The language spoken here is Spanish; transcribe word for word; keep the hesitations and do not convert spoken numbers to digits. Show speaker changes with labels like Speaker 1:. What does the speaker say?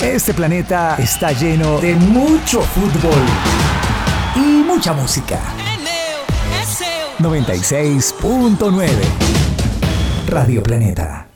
Speaker 1: Este planeta está lleno de mucho fútbol y mucha música. noventa y seis punto nueve Radio Planeta.